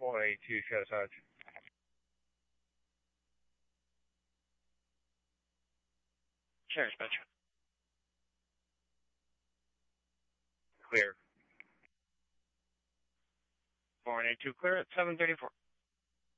482 show such. Sure, dispatch. Clear. 482 clear at 734.